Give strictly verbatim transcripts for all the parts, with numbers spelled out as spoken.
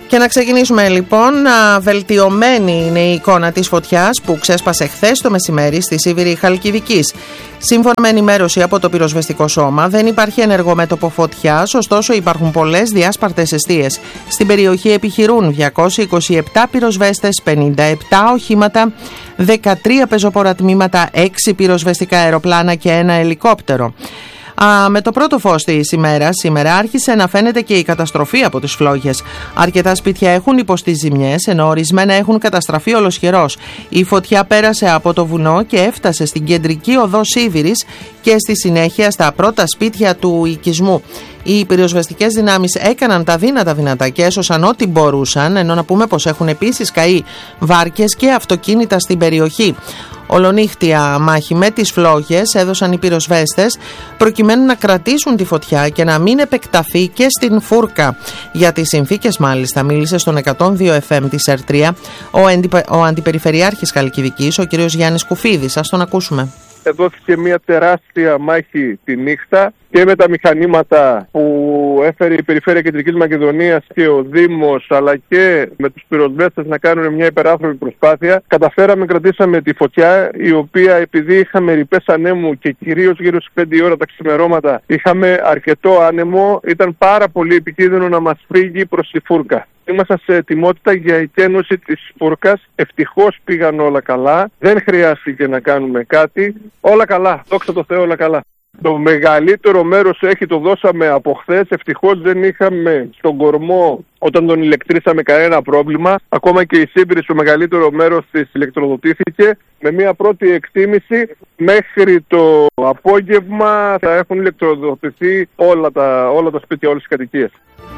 Και να ξεκινήσουμε λοιπόν. Βελτιωμένη είναι η εικόνα της φωτιάς που ξέσπασε χθες το μεσημέρι στη Σίβηρη Χαλκιδικής. Σύμφωνα με ενημέρωση από το πυροσβεστικό σώμα, δεν υπάρχει ενεργό μέτωπο φωτιάς, ωστόσο υπάρχουν πολλές διάσπαρτες εστίες. Στην περιοχή επιχειρούν διακόσιοι είκοσι επτά πυροσβέστες, πενήντα επτά οχήματα, δεκατρία πεζοπόρα τμήματα, έξι πυροσβεστικά αεροπλάνα και ένα ελικόπτερο. Α, με το πρώτο φως της ημέρας, σήμερα άρχισε να φαίνεται και η καταστροφή από τις φλόγες. Αρκετά σπίτια έχουν υποστεί ζημιές, ενώ ορισμένα έχουν καταστραφεί ολοσχερώς. Η φωτιά πέρασε από το βουνό και έφτασε στην κεντρική οδό Σίβηρης και στη συνέχεια στα πρώτα σπίτια του οικισμού. Οι πυροσβεστικές δυνάμεις έκαναν τα δύνατα δυνατά και έσωσαν ό,τι μπορούσαν, ενώ να πούμε πως έχουν επίσης καεί βάρκες και αυτοκίνητα στην περιοχή. Ολονύχτια μάχη με τις φλόγες έδωσαν οι πυροσβέστες προκειμένου να κρατήσουν τη φωτιά και να μην επεκταθεί και στην Φούρκα. Για τις συνθήκες μάλιστα μίλησε στον εκατόν δύο εφ εμ της Ερτρία ο, εντι, ο Αντιπεριφερειάρχης Χαλκιδικής, ο κ. Γιάννης Κουφίδης. Ας τον ακούσουμε. Δόθηκε μια τεράστια μάχη τη νύχτα και με τα μηχανήματα που έφερε η Περιφέρεια Κεντρικής Μακεδονίας και ο Δήμος, αλλά και με τους πυροσβέστες να κάνουν μια υπεράνθρωπη προσπάθεια. Καταφέραμε, κρατήσαμε τη φωτιά, η οποία επειδή είχαμε ρηπές ανέμου και κυρίως γύρω στις πέντε ώρα τα ξημερώματα είχαμε αρκετό άνεμο, ήταν πάρα πολύ επικίνδυνο να μας φύγει προς τη Φούρκα. Ήμασταν σε ετοιμότητα για εκένωση της Φούρκας. Ευτυχώς πήγαν όλα καλά. Δεν χρειάστηκε να κάνουμε κάτι. Όλα καλά. Δόξα τω Θεώ, όλα καλά. Το μεγαλύτερο μέρος έχει το δώσαμε από χθες. Ευτυχώς δεν είχαμε στον κορμό όταν τον ηλεκτρίσαμε κανένα πρόβλημα. Ακόμα και η Σίβηρη στο μεγαλύτερο μέρος της ηλεκτροδοτήθηκε. Με μια πρώτη εκτίμηση μέχρι το απόγευμα θα έχουν ηλεκτροδοτηθεί όλα τα, όλα τα σπίτια, όλες τις κατοικίες.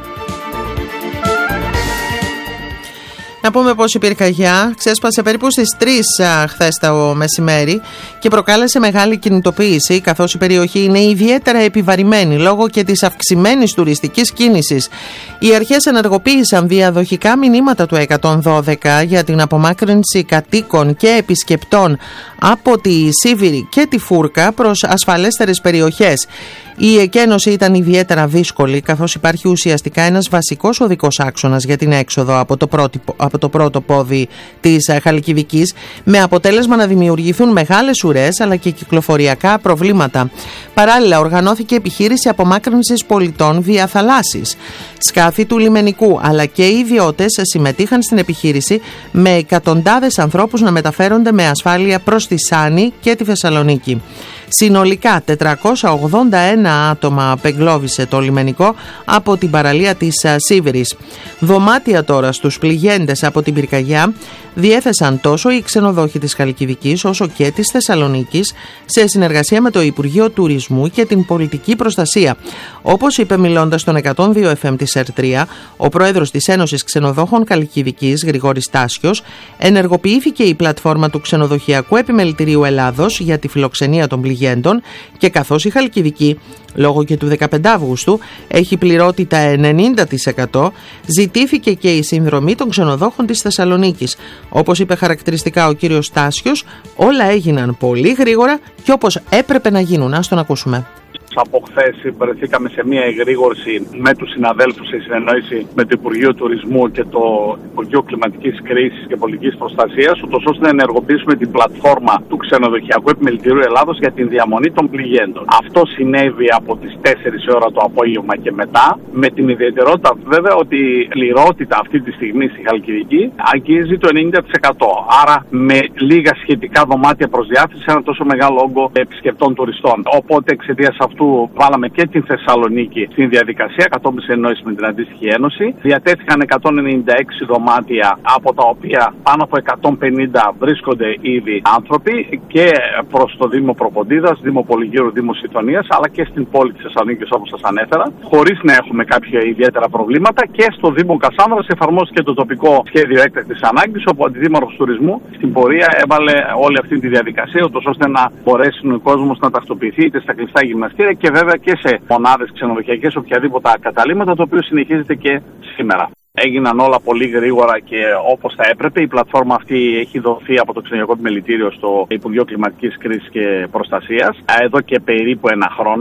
Να πούμε πως η πυρκαγιά ξέσπασε περίπου στις τρεις χθες το μεσημέρι και προκάλεσε μεγάλη κινητοποίηση, καθώς η περιοχή είναι ιδιαίτερα επιβαρημένη λόγω και της αυξημένης τουριστικής κίνησης. Οι αρχές ενεργοποίησαν διαδοχικά μηνύματα του εκατόν δώδεκα για την απομάκρυνση κατοίκων και επισκεπτών από τη Σίβηρη και τη Φούρκα προς ασφαλέστερες περιοχές. Η εκένωση ήταν ιδιαίτερα δύσκολη, καθώς υπάρχει ουσιαστικά ένας βασικός οδικός άξονας για την έξοδο από το, πρώτη, από το πρώτο πόδι της Χαλκιδικής, με αποτέλεσμα να δημιουργηθούν μεγάλες ουρές αλλά και κυκλοφοριακά προβλήματα. Παράλληλα, οργανώθηκε επιχείρηση απομάκρυνσης πολιτών βία θαλάσσης. Σκάφη του λιμενικού αλλά και οι ιδιώτες συμμετείχαν στην επιχείρηση, με εκατοντάδες ανθρώπους να μεταφέρονται με ασφάλεια προς τη Σάνη και τη Θεσσαλονίκη. Συνολικά τετρακόσια ογδόντα ένα άτομα απεγκλώβησε το λιμενικό από την παραλία της Σίβηρης. Δωμάτια τώρα στους πληγέντες από την πυρκαγιά διέθεσαν τόσο οι ξενοδόχοι της Χαλκιδικής όσο και της Θεσσαλονίκης σε συνεργασία με το Υπουργείο Τουρισμού και την Πολιτική Προστασία. Όπως είπε μιλώντας στον εκατόν δύο εφ εμ της Ερτρία, ο πρόεδρος της Ένωσης Ξενοδόχων Χαλκιδικής, Γρηγόρης Τάσιος, ενεργοποιήθηκε η πλατφόρμα του Ξενοδοχειακού Επιμελητηρίου Ελλάδος για τη φιλοξενία των πληγέντων και καθώς η Χαλκιδική, λόγω και του δεκαπέντε Αυγούστου, έχει πληρότητα ενενήντα τοις εκατό, ζητήθηκε και η συνδρομή των ξενοδόχων της Θεσσαλονίκης. Όπως είπε χαρακτηριστικά ο κύριος Τάσιος, όλα έγιναν πολύ γρήγορα και όπως έπρεπε να γίνουν. Ας τον ακούσουμε. Από χθες βρεθήκαμε σε μια εγρήγορση με τους συναδέλφους σε συνεννόηση με το Υπουργείο Τουρισμού και το Υπουργείο Κλιματικής Κρίσης και Πολιτικής Προστασίας, ούτως ώστε να ενεργοποιήσουμε την πλατφόρμα του Ξενοδοχειακού Επιμελητηρίου Ελλάδος για την διαμονή των πληγέντων. Αυτό συνέβη από τις τέσσερις ώρα το απόγευμα και μετά, με την ιδιαιτερότητα βέβαια ότι η πληρότητα αυτή τη στιγμή στη Χαλκιδική αγγίζει το ενενήντα τοις εκατό. Άρα με λίγα σχετικά δωμάτια προς διάθεση σε ένα τόσο μεγάλο όγκο επισκεπτών τουριστών. Οπότε εξαιτίας αυτού βάλαμε και την Θεσσαλονίκη στην διαδικασία κατόπιν συνεννόησης με την αντίστοιχη ένωση. Διατέθηκαν εκατόν ενενήντα έξι δωμάτια, από τα οποία πάνω από εκατόν πενήντα βρίσκονται ήδη άνθρωποι, και προς το Δήμο Προποντίδας, Δήμο Πολυγύρου, Δήμο Συντονίας, αλλά και στην πόλη της Θεσσαλονίκης, όπως σας ανέφερα, χωρίς να έχουμε κάποια ιδιαίτερα προβλήματα. Και στο Δήμο Κασάνδρας εφαρμόστηκε το τοπικό σχέδιο έκτακτης ανάγκης, όπου ο Αντιδήμαρχος Τουρισμού στην πορεία έβαλε όλη αυτή τη διαδικασία, ούτως ώστε να μπορέσει ο κόσμος να τακτοποιηθεί είτε στα κλειστά γυμναστήρια και βέβαια και σε μονάδες ξενοδοχειακές, οποιαδήποτε καταλήμματα, το οποίο συνεχίζεται και σήμερα. Έγιναν όλα πολύ γρήγορα και όπως θα έπρεπε. Η πλατφόρμα αυτή έχει δοθεί από το Ξενοδοχειακό Επιμελητήριο στο Υπουργείο Κλιματικής Κρίσης και Προστασίας εδώ και περίπου ένα χρόνο.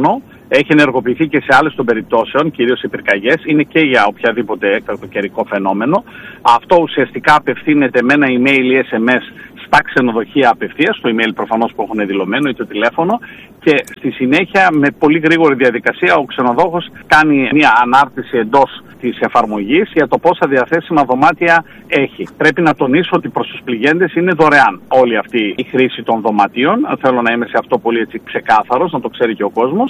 έχει ενεργοποιηθεί και σε άλλες των περιπτώσεων, κυρίως οι πυρκαγιές, είναι και για οποιαδήποτε έκτακτο καιρικό φαινόμενο. Αυτό ουσιαστικά απευθύνεται με ένα email ή ες εμ ες στα ξενοδοχεία απευθείας, στο email προφανώς που έχουν δηλωμένο ή το τηλέφωνο, και στη συνέχεια με πολύ γρήγορη διαδικασία ο ξενοδόχος κάνει μια ανάρτηση εντός της εφαρμογής για το πόσα διαθέσιμα δωμάτια έχει. Πρέπει να τονίσω ότι προς τους πληγέντες είναι δωρεάν όλη αυτή η χρήση των δωματίων. Θέλω να είμαι σε αυτό πολύ έτσι ξεκάθαρος, να το ξέρει και ο κόσμος.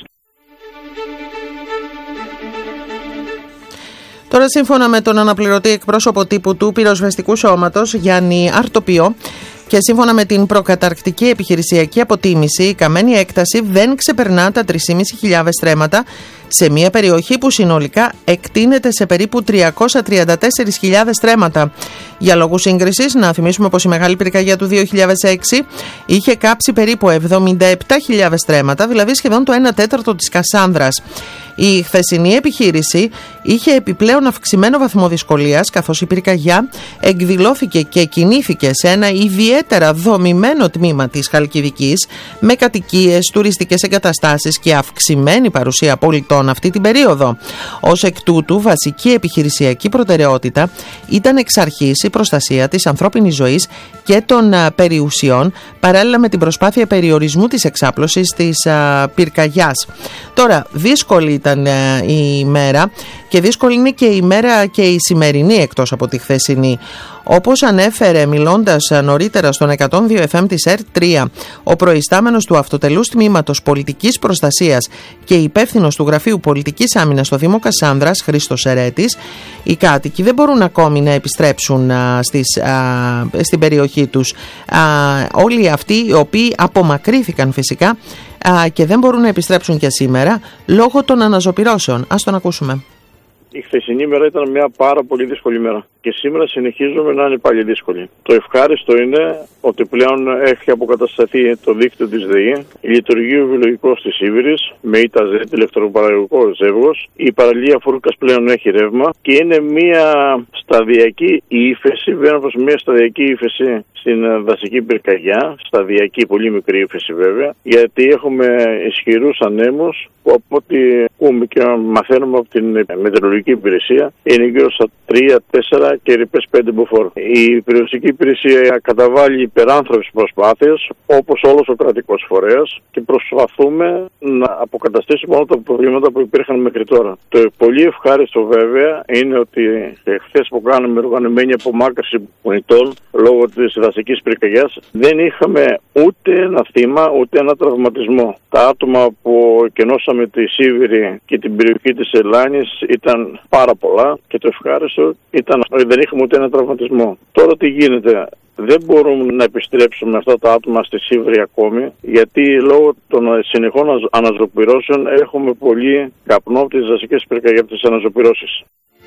Τώρα, σύμφωνα με τον αναπληρωτή εκπρόσωπο τύπου του Πυροσβεστικού Σώματος, Γιάννη Αρτοπιό, και σύμφωνα με την προκαταρκτική επιχειρησιακή αποτίμηση, η καμένη έκταση δεν ξεπερνά τα τρεις χιλιάδες πεντακόσια στρέμματα σε μια περιοχή που συνολικά εκτείνεται σε περίπου τριακόσιες τριάντα τέσσερις χιλιάδες στρέμματα. Για λόγους σύγκρισης, να θυμίσουμε πως η μεγάλη πυρκαγιά του δύο χιλιάδες έξι είχε κάψει περίπου εβδομήντα επτά χιλιάδες στρέμματα, δηλαδή σχεδόν το ένα τέταρτο της Κασάνδρας. Η χθεσινή επιχείρηση είχε επιπλέον αυξημένο βαθμό δυσκολίας, καθώς η πυρκαγιά εκδηλώθηκε και κινήθηκε σε ένα ιδιαίτερα δομημένο τμήμα της Χαλκιδικής, με κατοικίες, τουριστικές εγκαταστάσεις και αυξημένη παρουσία πολιτών αυτή την περίοδο. Ως εκ τούτου, βασική επιχειρησιακή προτεραιότητα ήταν εξ αρχής η προστασία της ανθρώπινης ζωής και των α, περιουσιών, παράλληλα με την προσπάθεια περιορισμού της εξάπλωσης της α, πυρκαγιάς. Τώρα, δύσκολη ήταν α, η ημέρα και δύσκολη είναι και η μέρα και η σημερινή, εκτός από τη χθεσινή. Όπως ανέφερε μιλώντας νωρίτερα στον εκατόν δύο εφ εμ της ΕΡΤ τρία ο προϊστάμενος του Αυτοτελούς Τμήματος Πολιτικής Προστασίας και υπεύθυνος του Γραφείου Πολιτικής Άμυνας στο Δήμο Κασάνδρας, Χρήστος Ερέτης, οι κάτοικοι δεν μπορούν ακόμη να επιστρέψουν α, στις, α, στην περιοχή τους. Α, όλοι αυτοί οι οποίοι απομακρύθηκαν φυσικά α, και δεν μπορούν να επιστρέψουν και σήμερα λόγω των αναζωπυρώσεων. Ας τον ακούσουμε. Η χθεσινή μέρα ήταν μια πάρα πολύ δύσκολη μέρα και σήμερα συνεχίζουμε να είναι πάλι δύσκολη. Το ευχάριστο είναι ότι πλέον έχει αποκατασταθεί το δίκτυο της ΔΕΗ, λειτουργεί ο βιολογικός της Σίβηρης με ΙΤΑΖΕΤ, ηλεκτροπαραγωγικό ζεύγος, η παραλία Φούρκας πλέον έχει ρεύμα και είναι μια σταδιακή ύφεση, βέβαια προς μια σταδιακή ύφεση στην δασική πυρκαγιά, σταδιακή, πολύ μικρή ύφεση βέβαια, γιατί έχουμε ισχυρούς ανέμους που από ό,τι ακούμε και μαθαίνουμε από την μετεωρολογική υπηρεσία είναι γύρω στα τρία τέσσερα και ρηπές πέντε μποφόρ. Η περιοριστική υπηρεσία καταβάλει υπεράνθρωπες προσπάθειες, όπως όλος ο κρατικός φορέας, και προσπαθούμε να αποκαταστήσουμε όλα τα προβλήματα που υπήρχαν μέχρι τώρα. Το πολύ ευχάριστο βέβαια είναι ότι χθες που κάναμε οργανωμένη απομάκρυνση πολιτών λόγω της δασικής πυρκαγιάς δεν είχαμε ούτε ένα θύμα ούτε ένα τραυματισμό. Τα άτομα που εκενώσαμε τη Σίβηρη και την περιοχή της Ελλάνης ήταν πάρα πολλά και το ευχάριστο ήταν ότι δεν είχαμε ούτε ένα τραυματισμό. Τώρα τι γίνεται? Δεν μπορούμε να επιστρέψουμε αυτά τα άτομα στη Σίβηρη ακόμη, γιατί λόγω των συνεχών αναζωπυρώσεων έχουμε πολύ καπνό από τις δασικές πυρκαγιές, από τις αναζωπυρώσεις.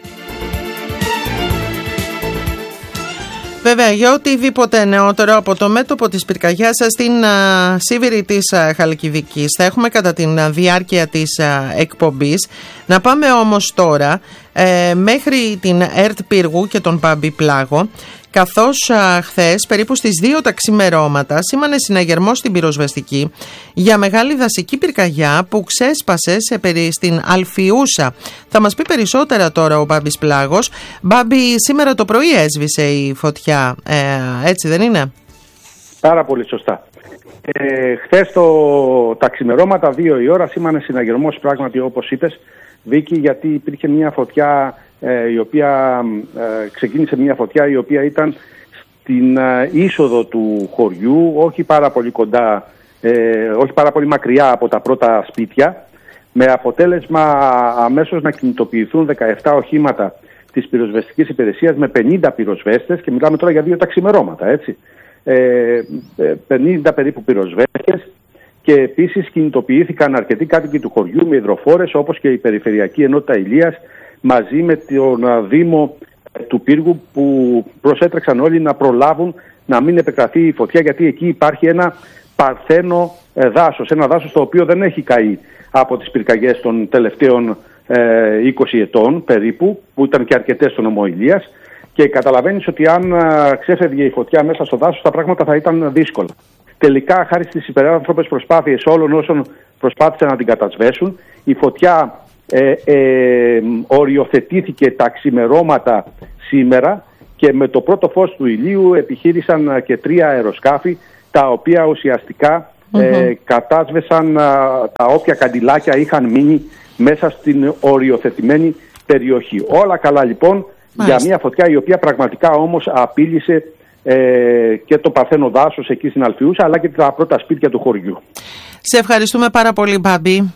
Βέβαια, για οτιδήποτε νεότερο από το μέτωπο της πυρκαγιάς στην α, Σίβηρη της α, Χαλκιδικής θα έχουμε κατά τη διάρκεια της α, εκπομπής. Να πάμε όμως τώρα ε, μέχρι την ΕΡΤ Πύργου και τον Πάμπη Πλάγο, καθώς α, χθες περίπου στις δύο τα ξημερώματα σήμανε συναγερμό στην πυροσβεστική για μεγάλη δασική πυρκαγιά που ξέσπασε σε περί, στην Αλφιούσα. Θα μας πει περισσότερα τώρα ο Μπάμπης Πλάγος. Μπάμπη, σήμερα το πρωί έσβησε η φωτιά, ε, έτσι δεν είναι? Πάρα πολύ σωστά. Ε, χθες το, τα ξημερώματα δύο η ώρα σήμανε συναγερμός, πράγματι όπως είπες Βίκη, γιατί υπήρχε μια φωτιά ε, η οποία ε, ξεκίνησε μια φωτιά η οποία ήταν στην ε, είσοδο του χωριού, όχι πάρα πολύ κοντά, ε, όχι πάρα πολύ μακριά από τα πρώτα σπίτια, με αποτέλεσμα αμέσως να κινητοποιηθούν δεκαεπτά οχήματα της πυροσβεστικής υπηρεσίας με πενήντα πυροσβέστες, και μιλάμε τώρα για δύο τα ξημερώματα, έτσι. Ε, πενήντα περίπου πυροσβέστες, και επίσης κινητοποιήθηκαν αρκετοί κάτοικοι του χωριού με υδροφόρες, όπως και η Περιφερειακή Ενότητα Ηλίας μαζί με τον Δήμο του Πύργου, που προσέτρεξαν όλοι να προλάβουν να μην επεκταθεί η φωτιά, γιατί εκεί υπάρχει ένα παρθένο δάσος, ένα δάσος το οποίο δεν έχει καεί από τις πυρκαγιές των τελευταίων ε, είκοσι ετών περίπου, που ήταν και αρκετές στο νομό Ηλίας, και καταλαβαίνεις ότι αν ξέφευγε η φωτιά μέσα στο δάσος τα πράγματα θα ήταν δύσκολα. τελικά χάρη στις υπεράνθρωπες προσπάθειες όλων όσων προσπάθησαν να την κατασβέσουν, η φωτιά ε, ε, οριοθετήθηκε τα ξημερώματα σήμερα και με το πρώτο φως του ηλίου επιχείρησαν και τρία αεροσκάφη τα οποία ουσιαστικά mm-hmm. ε, κατάσβεσαν α, τα όποια καντιλάκια είχαν μείνει μέσα στην οριοθετημένη περιοχή. Όλα καλά λοιπόν. Μάλιστα. Για μια φωτιά η οποία πραγματικά όμως απείλησε ε, και το παρθένο δάσος εκεί στην Αλφιούσα, αλλά και τα πρώτα σπίτια του χωριού. Σε ευχαριστούμε πάρα πολύ, Μπάμπη.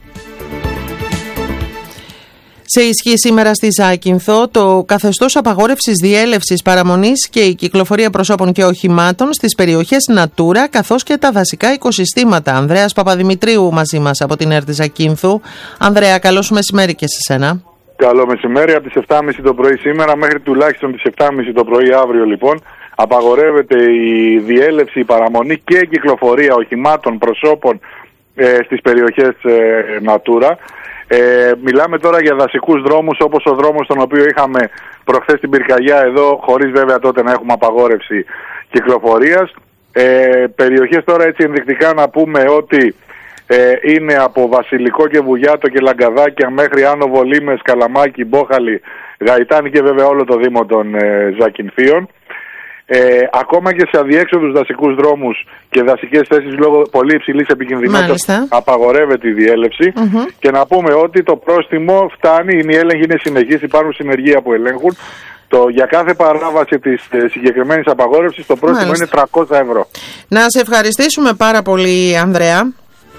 Σε ισχύ σήμερα στη Ζάκυνθο το καθεστώς απαγόρευσης διέλευσης, παραμονής και η κυκλοφορία προσώπων και οχημάτων στις περιοχές Natura, καθώς και τα δασικά οικοσυστήματα. Ανδρέας Παπαδημητρίου μαζί μας από την ΕΡΤ Ζακύνθου. Ανδρέα, καλό σου μεσημέρι και σε σένα. Καλό μεσημέρι. Από τις επτά και μισή το πρωί σήμερα μέχρι τουλάχιστον τις επτά και μισή το πρωί αύριο λοιπόν απαγορεύεται η διέλευση, η παραμονή και η κυκλοφορία οχημάτων, προσώπων ε, στις περιοχές ε, Natura. Ε, μιλάμε τώρα για δασικούς δρόμους όπως ο δρόμος τον οποίο είχαμε προχθές στην Πυρκαγιά εδώ, χωρίς βέβαια τότε να έχουμε απαγόρευση κυκλοφορίας. Ε, περιοχές τώρα έτσι ενδεικτικά να πούμε ότι ε, είναι από Βασιλικό και Βουγιάτο και Λαγκαδάκια μέχρι Άνω Βολήμες, Καλαμάκι, Μπόχαλη, Γαϊτάνη και βέβαια όλο το Δήμο των ε, Ζακυνθίων. Ε, ακόμα και σε αδιέξοδους δασικούς δρόμους και δασικές θέσεις λόγω πολύ υψηλής επικινδυνότητας απαγορεύεται η διέλευση. Mm-hmm. Και να πούμε ότι το πρόστιμο φτάνει, οι έλεγχοι είναι συνεχείς, υπάρχουν συνεργεία που ελέγχουν. Το, για κάθε παράβαση της ε, συγκεκριμένης απαγόρευσης το πρόστιμο Μάλιστα. είναι τριακόσια ευρώ. Να σε ευχαριστήσουμε πάρα πολύ, Ανδρέα.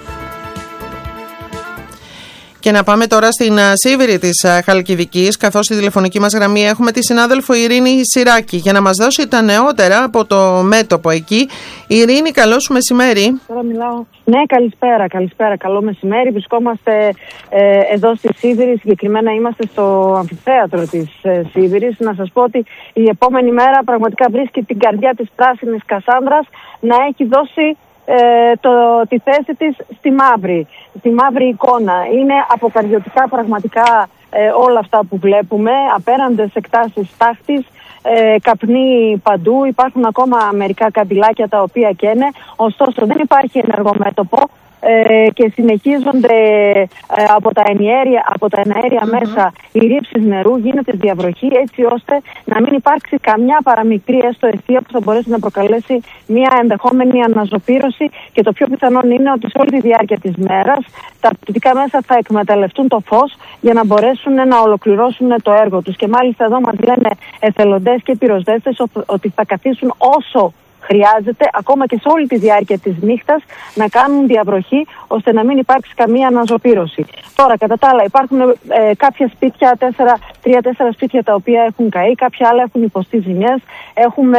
Και να πάμε τώρα στην Σίβηρη της Χαλκιδικής, καθώς στη τηλεφωνική μας γραμμή έχουμε τη συνάδελφο Ειρήνη Σιράκη για να μας δώσει τα νεότερα από το μέτωπο εκεί. Ειρήνη, καλό σου μεσημέρι. Τώρα μιλάω. Ναι, καλησπέρα, καλησπέρα, καλό μεσημέρι. Βρισκόμαστε ε, εδώ στη Σίβηρη, συγκεκριμένα είμαστε στο αμφιθέατρο της ε, Σίβηρης. Να σας πω ότι η επόμενη μέρα πραγματικά βρίσκει την καρδιά της πράσινης Κασάνδρας να έχει δώσει Ε, το, τη θέση της στη μαύρη, στη μαύρη εικόνα. Είναι αποκαρδιωτικά πραγματικά ε, όλα αυτά που βλέπουμε, απέραντες εκτάσεις τάχτης, ε, καπνί παντού, υπάρχουν ακόμα μερικά καντιλάκια τα οποία καίνε, ωστόσο δεν υπάρχει ενεργό μέτωπο ε, και συνεχίζονται ε, από τα ενιέρια, από τα εναέρια mm-hmm. μέσα οι ρήψεις νερού, γίνεται διαβροχή έτσι ώστε να μην υπάρξει καμιά παραμικρή έστω αιστεία που θα μπορέσει να προκαλέσει μια ενδεχόμενη αναζωπήρωση, και το πιο πιθανόν είναι ότι σε όλη τη διάρκεια της μέρας τα πτυτικά μέσα θα εκμεταλλευτούν το φως για να μπορέσουν να ολοκληρώσουν το έργο τους. Και μάλιστα εδώ μας λένε εθελοντές και πυροσβέστες ότι θα καθίσουν όσο χρειάζεται, ακόμα και σε όλη τη διάρκεια της νύχτας, να κάνουν διαβροχή ώστε να μην υπάρξει καμία αναζωπήρωση. Τώρα, κατά τα άλλα, υπάρχουν ε, κάποια σπίτια, τέσσερα, τρία-τέσσερα σπίτια τα οποία έχουν καεί, κάποια άλλα έχουν υποστεί ζημιές. Έχουμε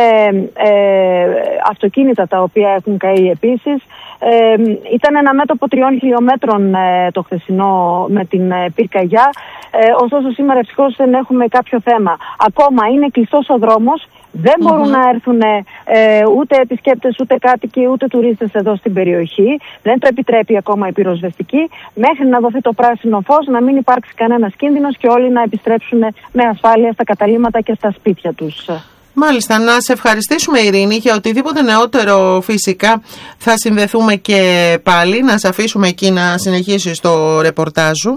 ε, αυτοκίνητα τα οποία έχουν καεί επίσης. Ε, ήταν ένα μέτωπο τριών χιλιόμετρων ε, το χθεσινό με την ε, πυρκαγιά. Ε, ωστόσο, σήμερα ευτυχώς δεν έχουμε κάποιο θέμα. Ακόμα είναι κλειστός ο δρόμος. Δεν μπορούν mm-hmm. να έρθουν ε, ούτε επισκέπτες, ούτε κάτοικοι, ούτε τουρίστες εδώ στην περιοχή. Δεν το επιτρέπει ακόμα η πυροσβεστική. Μέχρι να δοθεί το πράσινο φως, να μην υπάρξει κανένας κίνδυνος και όλοι να επιστρέψουν με ασφάλεια στα καταλύματα και στα σπίτια τους. Μάλιστα, να σε ευχαριστήσουμε, Ειρήνη, για οτιδήποτε νεότερο φυσικά θα συνδεθούμε και πάλι. Να σε αφήσουμε εκεί να συνεχίσεις το ρεπορτάζ σου.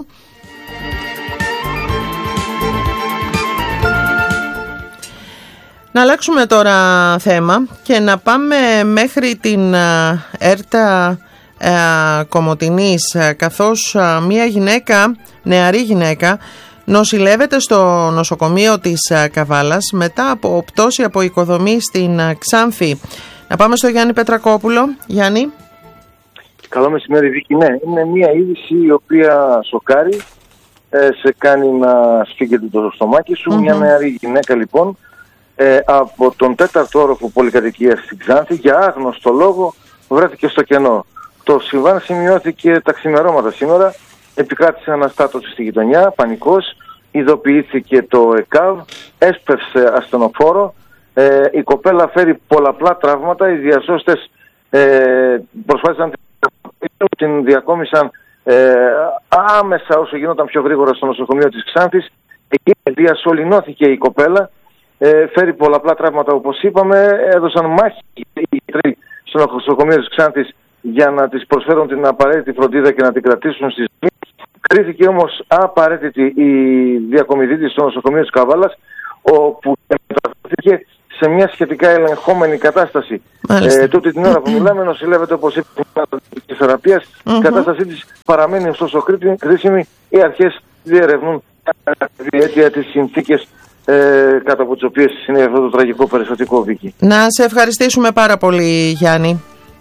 Να αλλάξουμε τώρα θέμα και να πάμε μέχρι την Έρτα ε, Κομοτηνής, καθώς μια γυναίκα, νεαρή γυναίκα, νοσηλεύεται στο νοσοκομείο της Καβάλας μετά από πτώση από οικοδομή στην Ξάνθη. Να πάμε στο Γιάννη Πετρακόπουλο. Γιάννη. Καλό μεσημέρι, Βίκη. Ναι, είναι μια είδηση η οποία σοκάρει, ε, σε κάνει να σφίγγεται το στομάχι σου. Mm-hmm. Μια νεαρή γυναίκα λοιπόν, Ε, από τον τέταρτο όροφο πολυκατοικίας στην Ξάνθη, για άγνωστο λόγο βρέθηκε στο κενό. Το συμβάν σημειώθηκε τα ξημερώματα σήμερα, επικράτησε αναστάτωση στη γειτονιά, πανικός, ειδοποιήθηκε το ΕΚΑΒ, έσπευσε ασθενοφόρο, ε, η κοπέλα φέρει πολλαπλά τραύματα, οι διασώστες ε, προσπάθησαν να την διακόμισαν ε, άμεσα όσο γινόταν πιο γρήγορα στο νοσοκομείο της Ξάνθης. Εκεί διασωληνώθηκε η κοπέλα. Ε, φέρει πολλαπλά τραύματα όπως είπαμε, έδωσαν μάχη οι γιατροί στο στο νοσοκομείο της Ξάνθης για να της προσφέρουν την απαραίτητη φροντίδα και να την κρατήσουν στη ζωή. Κρίθηκε όμως απαραίτητη η διακομιδή της στο νοσοκομείο της Καβάλας, όπου μεταφέρθηκε σε μια σχετικά ελεγχόμενη κατάσταση. Ε, τούτη την ώρα που μιλάμε νοσηλεύεται, όπως είπε, τη θεραπείας. Η κατάστασή της παραμένει ωστόσο κρίσιμη. Οι αρχές διερευνούν διαίτια τις συνθήκες ε, κάτω από τις οποίες είναι αυτό το τραγικό περιστατικό, Βίκη. Να σε ευχαριστήσουμε πάρα πολύ, Γιάννη.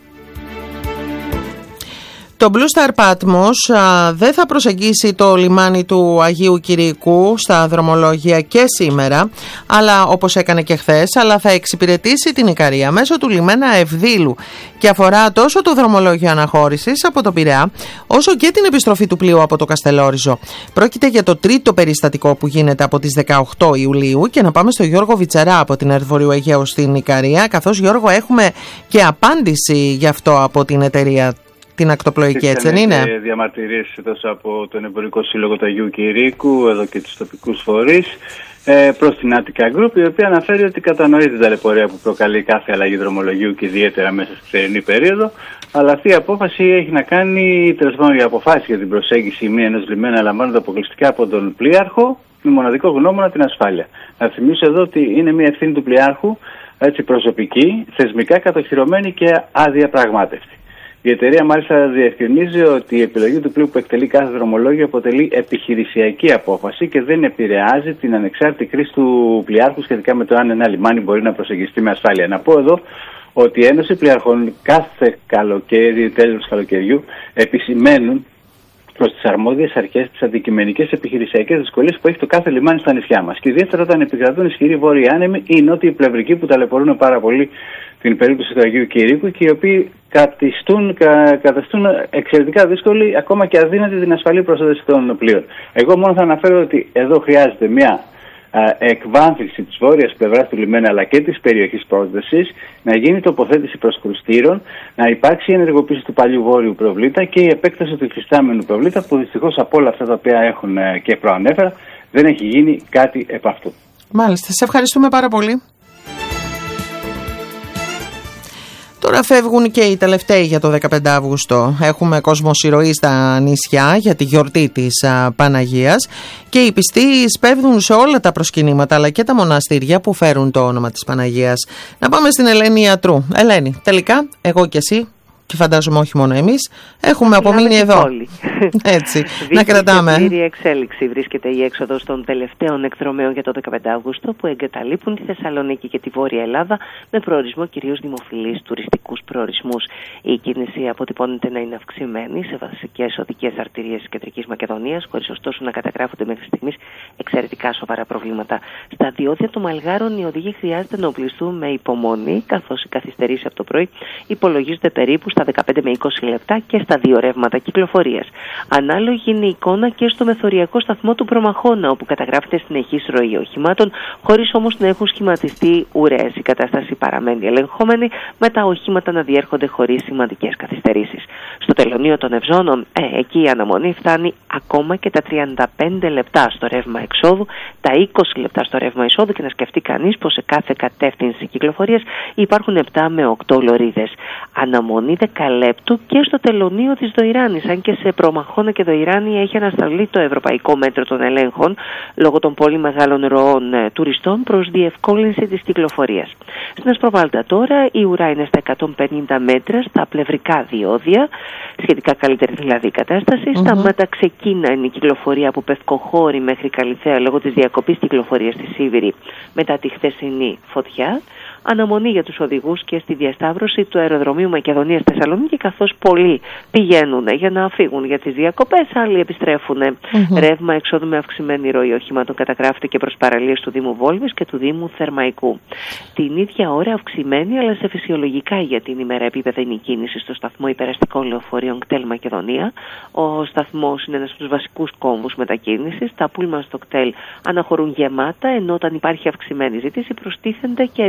Το Blue Star Patmos α, δεν θα προσεγγίσει το λιμάνι του Αγίου Κυριακού στα δρομολόγια και σήμερα, αλλά όπως έκανε και χθες, αλλά θα εξυπηρετήσει την Ικαρία μέσω του λιμένα Ευδήλου και αφορά τόσο το δρομολόγιο αναχώρησης από το Πειραιά, όσο και την επιστροφή του πλοίου από το Καστελόριζο. Πρόκειται για το τρίτο περιστατικό που γίνεται από τις δεκαοκτώ Ιουλίου και να πάμε στο Γιώργο Βιτσαρά από την Ερθβορείου Αιγαίου στην Ικαρία, καθώς, Γιώργο, έχουμε και απάντηση γι' αυτό από την εταιρεία την ακτοπλοϊκή, έτσι δεν είναι? Διαμαρτυρίες τόσο από τον Εμπορικό Σύλλογο του Αγίου Κυρίκου, εδώ και τους τοπικούς φορείς, ε, προς την Attica Group, η οποία αναφέρει ότι κατανοεί την ταλαιπωρία που προκαλεί κάθε αλλαγή δρομολογίου και ιδιαίτερα μέσα στη θερινή περίοδο, αλλά αυτή η απόφαση έχει να κάνει, τέλος πάντων, η αποφάση για την προσέγγιση μία ενός λιμένα λαμβάνονται αποκλειστικά από τον πλοίαρχο, με μοναδικό γνώμονα την ασφάλεια. Να θυμίσω εδώ ότι είναι μία ευθύνη του πλοίαρχου, έτσι, προσωπική, θεσμικά κατοχυρωμένη και αδιαπραγμάτευτη. Η εταιρεία μάλιστα διευκρινίζει ότι η επιλογή του πλοίου που εκτελεί κάθε δρομολόγιο αποτελεί επιχειρησιακή απόφαση και δεν επηρεάζει την ανεξάρτητη κρίση του πλοιάρχου σχετικά με το αν ένα λιμάνι μπορεί να προσεγγιστεί με ασφάλεια. Να πω εδώ ότι η Ένωση Πλοιάρχων κάθε καλοκαίρι, τέλος του καλοκαιριού, επισημαίνουν προς τις αρμόδιες αρχές τις αντικειμενικές επιχειρησιακές δυσκολίες που έχει το κάθε λιμάνι στα νησιά μας. Και ιδιαίτερα όταν επικρατούν ισχυροί βόρειοι άνεμοι ή νότιοι πλευρικοί που ταλαιπωρούν πάρα πολύ την περίπτωση του Αγίου Κυρίκου και οι οποίοι κατιστούν, κα, καταστούν εξαιρετικά δύσκολη, ακόμα και αδύνατη, την ασφαλή προσέγγιση των πλοίων. Εγώ μόνο θα αναφέρω ότι εδώ χρειάζεται μια α, εκβάθυνση της βόρειας πλευράς του λιμένα αλλά και της περιοχής πρόσδεσης, να γίνει τοποθέτηση προσκρουστήρων, να υπάρξει η ενεργοποίηση του παλιού βόρειου προβλήτα και η επέκταση του υφιστάμενου προβλήτα, που δυστυχώς από όλα αυτά τα οποία έχουν και προανέφερα δεν έχει γίνει κάτι επ' αυτού. Μάλιστα, σε ευχαριστούμε πάρα πολύ. Τώρα φεύγουν και οι τελευταίοι για το δεκαπέντε Αυγούστου. Έχουμε κοσμοσυρωή στα νησιά για τη γιορτή της α, Παναγίας και οι πιστοί σπέβδουν σε όλα τα προσκυνήματα αλλά και τα μοναστήρια που φέρουν το όνομα της Παναγίας. Να πάμε στην Ελένη Ιατρού. Ελένη, τελικά εγώ και εσύ, και φαντάζομαι όχι μόνο εμείς, έχουμε απομείνει εδώ. Έτσι, να κρατάμε. Σε πλήρη εξέλιξη βρίσκεται η έξοδος των τελευταίων εκδρομέων για το δεκαπέντε Αυγούστου που εγκαταλείπουν τη Θεσσαλονίκη και τη Βόρεια Ελλάδα με προορισμό κυρίως δημοφιλείς τουριστικούς προορισμούς. Η κίνηση αποτυπώνεται να είναι αυξημένη σε βασικές οδικές αρτηρίες της Κεντρικής Μακεδονίας, χωρίς ωστόσο να καταγράφονται μέχρι στιγμής εξαιρετικά σοβαρά προβλήματα. Στα διόδια των Μαλγάρων οι οδηγοί χρειάζεται να οπλιστούν με υπομονή, καθώς οι καθυστερήσεις από το πρωί υπολογίζονται περίπου στα δεκαπέντε με είκοσι λεπτά και στα δύο ρεύματα κυκλοφορίας. Ανάλογη είναι η εικόνα και στο μεθοριακό σταθμό του Προμαχώνα, όπου καταγράφεται συνεχής ροή οχημάτων, χωρίς όμως να έχουν σχηματιστεί ουρές. Η κατάσταση παραμένει ελεγχόμενη, με τα οχήματα να διέρχονται χωρίς σημαντικές καθυστερήσεις. Στο τελωνείο των Ευζώνων, ε, εκεί η αναμονή φτάνει ακόμα και τα τριάντα πέντε λεπτά στο ρεύμα εξόδου, τα είκοσι λεπτά στο ρεύμα εισόδου, και να σκεφτεί κανείς πως σε κάθε κατεύθυνση κυκλοφορίας υπάρχουν επτά με οκτώ λωρίδες. Αναμονή δεκαλέπτου και στο τελωνείο της Δοϊράνης, αν και σε Προμαχώνα και Δοϊράνη έχει ανασταλεί το ευρωπαϊκό μέτρο των ελέγχων λόγω των πολύ μεγάλων ροών ε, τουριστών προς διευκόλυνση της κυκλοφορίας. Στην Ασπροβάλτα τώρα η ουρά είναι στα εκατόν πενήντα μέτρα στα πλευρικά διόδια, σχετικά καλύτερη δηλαδή η κατάσταση. Mm-hmm. Στα Ματαξεκίνα είναι η κυκλοφορία από Πευκοχώρη μέχρι Καλυθέα λόγω της διακοπής κυκλοφορίας στη Σίβηρη μετά τη χθεσινή φωτιά. Αναμονή για τους οδηγούς και στη διασταύρωση του αεροδρομίου Μακεδονίας Θεσσαλονίκη, καθώς πολλοί πηγαίνουν για να φύγουν για τις διακοπές, άλλοι επιστρέφουν. Mm-hmm. Ρεύμα εξόδου με αυξημένη ροή οχημάτων καταγράφεται και προς παραλίες του Δήμου Βόλβης και του Δήμου Θερμαϊκού. Την ίδια ώρα αυξημένη αλλά σε φυσιολογικά για την ημέρα επίπεδα είναι η κίνηση στο σταθμό υπεραστικών λεωφορείων ΚΤΕΛ Μακεδονία. Ο σταθμός είναι ένας από τους βασικούς κόμβους μετακίνησης. Τα πούλμαν στο ΚΤΕΛ αναχωρούν γεμάτα, ενώ όταν υπάρχει αυξημένη ζήτηση προστίθενται και επιπλέον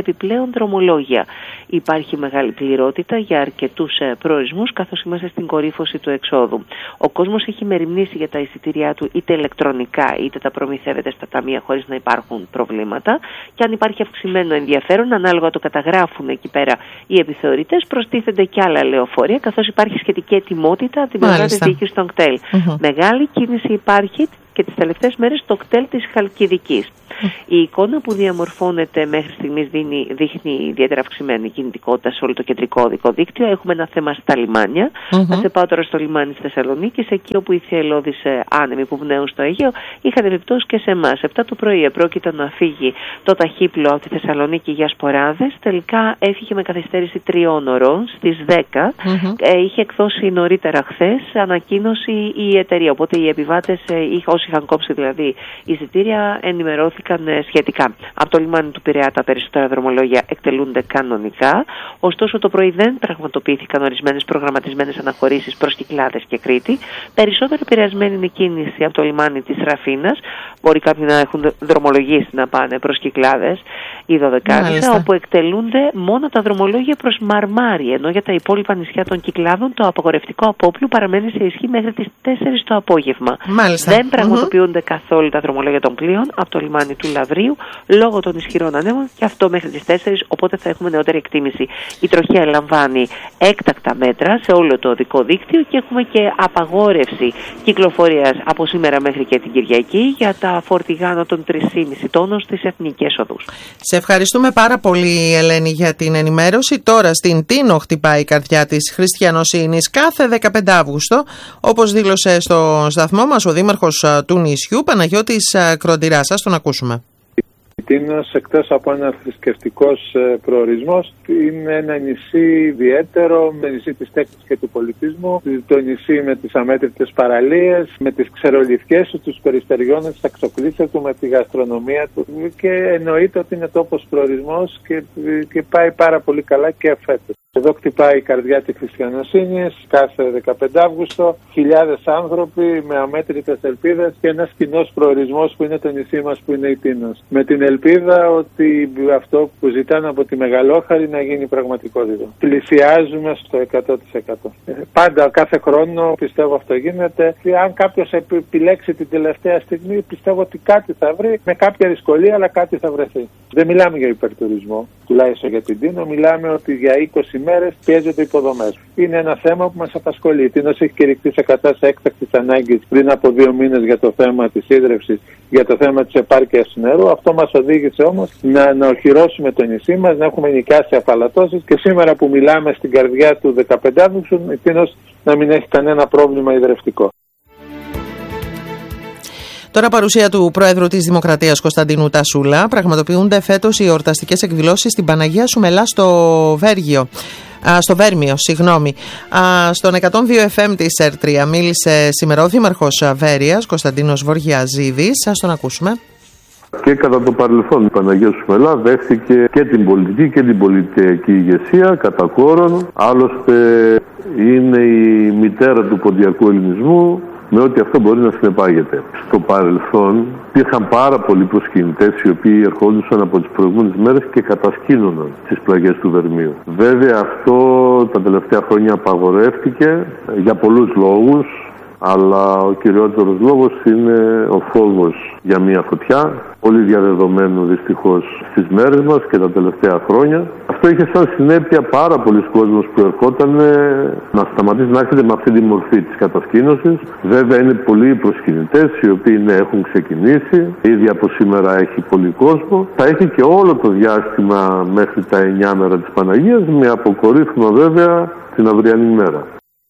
πλέον δρομολόγια. Υπάρχει μεγάλη πληρότητα για αρκετούς προορισμούς, καθώς είμαστε στην κορύφωση του εξόδου. Ο κόσμος έχει μεριμνήσει για τα εισιτήριά του είτε ηλεκτρονικά είτε τα προμηθεύεται στα ταμεία χωρίς να υπάρχουν προβλήματα. Και αν υπάρχει αυξημένο ενδιαφέρον, ανάλογα το καταγράφουν εκεί πέρα οι επιθεωρητές, προστίθενται και άλλα λεωφορεία, καθώς υπάρχει σχετική ετοιμότητα από την πλευρά της διοίκησης των κτέλ. Mm-hmm. Μεγάλη κίνηση υπάρχει και τις τελευταίες μέρες το κτέλ της Χαλκιδικής. Mm. Η εικόνα που διαμορφώνεται μέχρι στιγμής δίνει, δείχνει ιδιαίτερα αυξημένη κινητικότητα σε όλο το κεντρικό οδικό δίκτυο. Έχουμε ένα θέμα στα λιμάνια. Mm-hmm. Θα σε πάω τώρα στο λιμάνι της Θεσσαλονίκης, εκεί όπου οι θυελλώδεις άνεμοι που πνέουν στο Αιγαίο είχαν επιπτώσει και σε εμάς. επτά το πρωί επρόκειτο να φύγει το ταχύπλοο από τη Θεσσαλονίκη για Σποράδες. Τελικά έφυγε με καθυστέρηση τριών ωρών στις δέκα. Mm-hmm. Ε, είχε εκδώσει νωρίτερα χθες ανακοίνωση η εταιρεία. Οπότε οι επιβάτες, ε, όσοι είχαν κόψει δηλαδή εισιτήρια, ενημερώθηκαν σχετικά. Από το λιμάνι του Πειραιά τα περισσότερα δρομολόγια εκτελούνται κανονικά. Ωστόσο το πρωί δεν πραγματοποιήθηκαν ορισμένες προγραμματισμένες αναχωρήσεις προς Κυκλάδες και Κρήτη. Περισσότερο επηρεασμένη είναι η κίνηση από το λιμάνι της Ραφίνας. Μπορεί κάποιοι να έχουν δρομολογήσει να πάνε προς Κυκλάδες ή Δωδεκάνησα, όπου εκτελούνται μόνο τα δρομολόγια προς Μαρμάρι, ενώ για τα υπόλοιπα νησιά των Κυκλάδων το απαγορευτικό απόπλου παραμένει σε ισχύ μέχρι τις τέσσερις το απόγευμα. Μάλιστα. Δεν πραγματοποιούνται mm-hmm. καθόλου τα δρομολόγια των πλοίων από το λιμάνι του Λαβρίου λόγω των ισχυρών ανέμων, και αυτό μέχρι τις τέσσερις, οπότε θα έχουμε νεότερη εκτίμηση. Η τροχέα λαμβάνει έκτακτα μέτρα σε όλο το οδικό δίκτυο και έχουμε και απαγόρευση κυκλοφορίας από σήμερα μέχρι και την Κυριακή για τα φορτηγά άνω των τρία κόμμα πέντε τόνων στις εθνικές οδούς. Σε ευχαριστούμε πάρα πολύ, Ελένη, για την ενημέρωση. Τώρα στην Τίνο χτυπάει η καρδιά της χριστιανοσύνης κάθε δεκαπέντε Αυγούστου, όπως δήλωσε στο σταθμό μας ο δήμαρχος του νησιού, Παναγιώτης Κροντηράς. Σας τον ακούσουμε. Η Τίνος, εκτός από ένα θρησκευτικός προορισμός, είναι ένα νησί ιδιαίτερο, με νησί της τέχνης και του πολιτισμού, το νησί με τις αμέτρητες παραλίες, με τις ξερολιθιές του, τους περιστεριώνες, τις αξοκλήσεις του, με τη γαστρονομία του, και εννοείται ότι είναι τόπος προορισμός και, και πάει πάρα πολύ καλά και φέτος. Εδώ χτυπάει η καρδιά της χριστιανοσύνης κάθε δεκαπέντε Αυγούστου, χιλιάδες άνθρωποι με αμέτρητες ελπίδες και ένας κοινός προορισμός που είναι το νησί μας, που είναι η Τίνος. Με την ελπίδα ότι αυτό που ζητάνε από τη Μεγαλόχαρη να γίνει πραγματικότητα. Πλησιάζουμε στο εκατό τοις εκατό. Πάντα, κάθε χρόνο, πιστεύω αυτό γίνεται. Και αν κάποιος επιλέξει την τελευταία στιγμή, πιστεύω ότι κάτι θα βρει, με κάποια δυσκολία, αλλά κάτι θα βρεθεί. Δεν μιλάμε για υπερτουρισμό, τουλάχιστον για την Τίνο, μιλάμε ότι για είκοσι μέρες πιέζονται υποδομές. Είναι ένα θέμα που μας απασχολεί. Η Τίνος έχει κηρυχθεί σε κατάσταση έκτακτης ανάγκης πριν από δύο μήνες για το θέμα της ίδρυυσης, για το θέμα της επάρκειας νερού. Αυτό μας οδήγησε όμως να, να οχυρώσουμε το νησί μας, να έχουμε νοικιάσει απαλατώσεις, και σήμερα που μιλάμε στην καρδιά του δεκαπέντε Αυγούστου, η Τίνος να μην έχει κανένα πρόβλημα υδρευτικό. Τώρα, παρουσία του Πρόεδρου της Δημοκρατίας Κωνσταντίνου Τασούλα, πραγματοποιούνται φέτος οι εορταστικές εκδηλώσεις στην Παναγία Σουμελά στο Βέργιο. Α, στο Βέρμιο, συγγνώμη. Α, στον εκατόν δύο εφ εμ της ΕΡΤΡΙΑ μίλησε σήμερα ο Δήμαρχος Βέρειας, Κωνσταντίνος Βοργιαζίδης. Σας τον ακούσουμε. Και κατά το παρελθόν η Παναγία Σουμελά δέχτηκε και την πολιτική και την πολιτική ηγεσία κατά κόρον. Άλλωστε είναι η μητέρα του ποντιακού ελληνισμού, με ό,τι αυτό μπορεί να συνεπάγεται. Στο παρελθόν υπήρχαν πάρα πολλοί προσκυνητές οι οποίοι ερχόντουσαν από τις προηγούμενες μέρες και κατασκήνωναν τις πλαγιές του Βερμίου. Βέβαια αυτό τα τελευταία χρόνια απαγορεύτηκε για πολλούς λόγους, αλλά ο κυριότερος λόγος είναι ο φόβος για μια φωτιά, πολύ διαδεδομένο δυστυχώς στις μέρες μας και τα τελευταία χρόνια. Αυτό είχε σαν συνέπεια πάρα πολλοί κόσμος που ερχόταν να σταματήσει να έρχεται με αυτή τη μορφή της κατασκήνωσης. Βέβαια είναι πολλοί προσκυνητές οι οποίοι ναι, έχουν ξεκινήσει, ήδη από σήμερα έχει πολύ κόσμο. Θα έχει και όλο το διάστημα μέχρι τα εννιά μέρα της Παναγίας, με αποκορύφωμα βέβαια την αυριανή μέρα.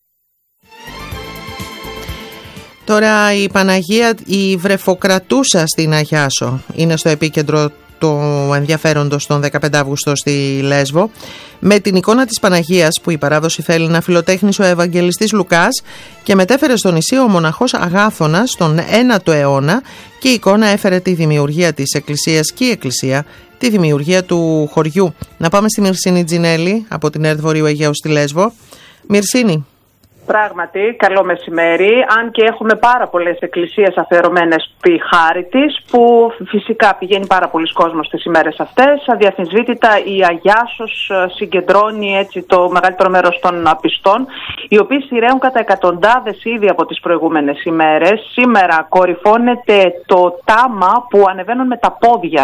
Τώρα η Παναγία, η βρεφοκρατούσα στην Αγιάσο, είναι στο επίκεντρο του ενδιαφέροντος τον δεκαπέντε Αυγούστου στη Λέσβο, με την εικόνα της Παναγίας που η παράδοση θέλει να φιλοτέχνησε ο Ευαγγελιστής Λουκάς και μετέφερε στο νησί ο μοναχός Αγάθωνας τον ένατο αιώνα, και η εικόνα έφερε τη δημιουργία της Εκκλησίας και η Εκκλησία τη δημιουργία του χωριού. Να πάμε στη Μυρσίνη Τζινέλη από την ΕΡΤ Βορείου Αιγαίου στη Λέσβο. Μυρσίνη. Πράγματι, καλό μεσημέρι. Αν και έχουμε πάρα πολλές εκκλησίες αφιερωμένες στη χάρη της, που φυσικά πηγαίνει πάρα πολλοί κόσμος τις ημέρες αυτές. Αδιαφυσβήτητα η Αγιάσος συγκεντρώνει έτσι το μεγαλύτερο μέρος των πιστών, οι οποίοι σειραίουν κατά εκατοντάδες ήδη από τις προηγούμενες ημέρες. Σήμερα κορυφώνεται το τάμα που ανεβαίνουν με τα πόδια,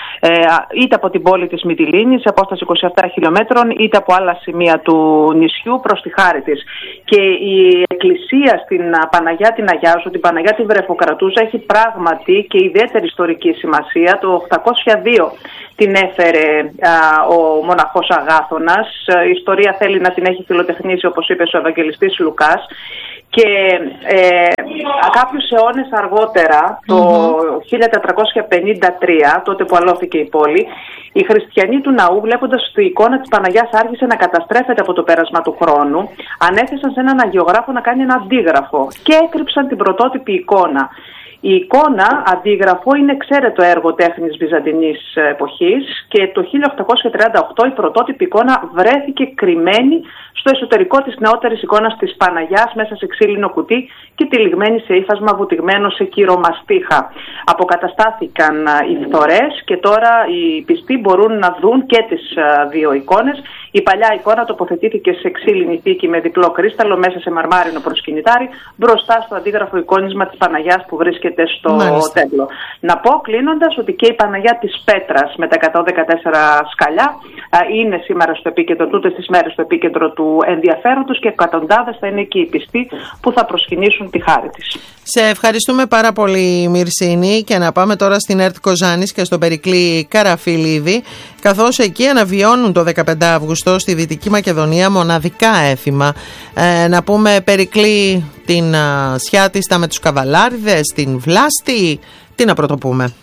είτε από την πόλη της Μυτιλήνης, σε απόσταση είκοσι επτά χιλιόμετρων, είτε από άλλα σημεία του νησιού προς τη χάρη της. Και η εκκλησία στην Παναγιά την Αγιάσου, την Παναγιά την Βρεφοκρατούσα, έχει πράγματι και ιδιαίτερη ιστορική σημασία. Το οκτακόσια δύο την έφερε α, ο μοναχός Αγάθωνας. Η ιστορία θέλει να την έχει φιλοτεχνήσει, όπως είπε ο Ευαγγελιστής Λουκάς. Και ε, κάποιους αιώνες αργότερα, το mm-hmm. χίλια τετρακόσια πενήντα τρία, τότε που αλώθηκε η πόλη, οι χριστιανοί του ναού, βλέποντας ότι η εικόνα της Παναγιάς άρχισε να καταστρέφεται από το πέρασμα του χρόνου, ανέθεσαν σε έναν αγιογράφο να κάνει ένα αντίγραφο και έκρυψαν την πρωτότυπη εικόνα. Η εικόνα αντίγραφο είναι εξαίρετο έργο τέχνης βυζαντινής εποχής και το χίλια οκτακόσια τριάντα οκτώ η πρωτότυπη εικόνα βρέθηκε κρυμμένη στο εσωτερικό της νεότερης εικόνας της Παναγιάς μέσα σε ξύλινο κουτί και τυλιγμένη σε ύφασμα βουτυγμένο σε κυρομαστίχα. Αποκαταστάθηκαν οι φθορές και τώρα οι πιστοί μπορούν να δουν και τις δύο εικόνες. Η παλιά εικόνα τοποθετήθηκε σε ξύλινη θήκη με διπλό κρίσταλο μέσα σε μαρμάρινο προσκυνητάρι μπροστά στο αντίγραφο εικόνισμα της Παναγιάς που βρίσκεται στο Μάλιστα. templo. Να πω κλείνοντας ότι και η Παναγιά της Πέτρας με τα εκατόν δεκατέσσερα σκαλιά είναι σήμερα στο επίκεντρο, τούτες τις μέρες στο επίκεντρο του ενδιαφέροντος και εκατοντάδες θα είναι εκεί οι πιστοί που θα προσκυνήσουν τη χάρη της. Σε ευχαριστούμε πάρα πολύ, Μυρσίνη, και να πάμε τώρα στην ΕΡΤ Κοζάνης και στον Περικλή Καραφιλίδη, καθώς εκεί αναβιώνουν το δεκαπέντε Αυγούστου στη Δυτική Μακεδονία μοναδικά έθιμα. Ε, να πούμε, Περικλή, την α, Σιάτιστα με τους Καβαλάριδες, την Βλάστη, τι να πρωτοπούμε?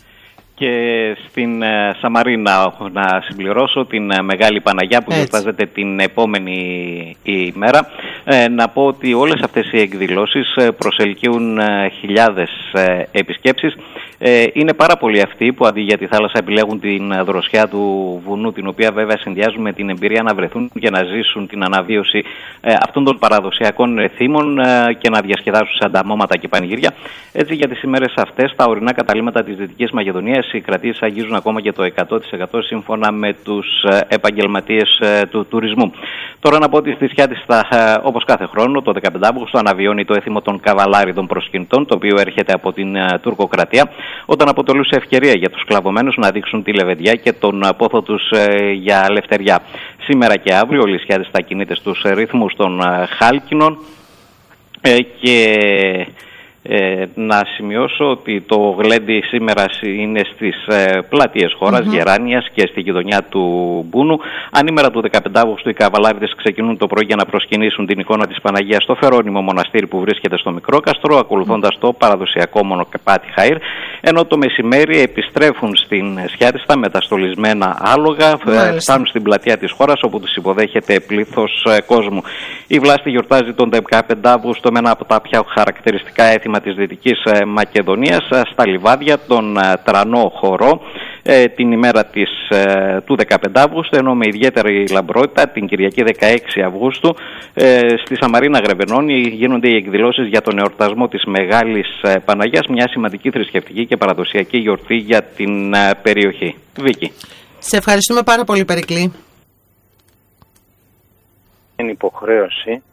Και στην ε, Σαμαρίνα να συμπληρώσω την ε, Μεγάλη Παναγιά που γιορτάζεται την επόμενη ημέρα. Ε, να πω ότι όλες αυτές οι εκδηλώσεις ε, προσελκύουν ε, χιλιάδες ε, επισκέψεις. Ε, είναι πάρα πολλοί αυτοί που αντί για τη θάλασσα επιλέγουν την δροσιά του βουνού, την οποία βέβαια συνδυάζουν με την εμπειρία να βρεθούν και να ζήσουν την αναβίωση ε, αυτών των παραδοσιακών θύμων ε, και να διασκεδάσουν σε ανταμώματα και πανηγύρια. Έτσι, για τις ημέρες αυτές, τα ορεινά καταλύματα της Δυτικής Μακεδονίας, οι κρατήσεις αγγίζουν ακόμα και το εκατό τοις εκατό σύμφωνα με τους ε, επαγγελματίες ε, του τουρισμού. Τώρα να πω ότι στη Σιάτιστα, ε, όπως κάθε χρόνο, το δεκαπέντε Αυγούστου αναβιώνει το έθιμο των Καβαλάριδων προσκυνητών, το οποίο έρχεται από την ε, τουρκοκρατία, όταν αποτελούσε ευκαιρία για τους σκλαβωμένους να δείξουν τη λεβεδιά και τον πόθο τους ε, για ελευθεριά. Σήμερα και αύριο όλη η Σιάτιστα κινείται στους ρυθμούς των ε, χάλκινων ε, και ε, να σημειώσω ότι το γλέντι σήμερα είναι στις ε, πλατείες χώρας, mm-hmm. Γεράνιας και στη γειτονιά του Μπούνου. Ανήμερα του δεκαπέντε Αυγούστου οι Καβαλάριδες ξεκινούν το πρωί για να προσκυνήσουν την εικόνα της Παναγίας στο Φερόνιμο μοναστήρι που βρίσκεται στο Μικρόκαστρο, ακολουθώντας το παραδοσιακό μονοκεπάτι Χαΐρ, ενώ το μεσημέρι επιστρέφουν στην Σιάτιστα με τα στολισμένα άλογα, mm-hmm. φτάνουν στην πλατεία της χώρας όπου τους υποδέχεται πλήθος ε, κόσμου. Η Βλάστη γιορτάζει τον δεκαπέντε Αυγούστου με ένα από τα πιο χαρακτηριστικά έθιμα της Δυτικής Μακεδονίας στα λιβάδια, τον Τρανό Χορό, την ημέρα της, του δεκαπέντε Αυγούστου, ενώ με ιδιαίτερη λαμπρότητα την Κυριακή δεκαέξι Αυγούστου στη Σαμαρίνα Γρεβενώνη γίνονται οι εκδηλώσεις για τον εορτασμό της Μεγάλης Παναγιάς, μια σημαντική θρησκευτική και παραδοσιακή γιορτή για την περιοχή. Βίκη. Σε ευχαριστούμε πάρα πολύ, Περικλή. Είναι υποχρέωση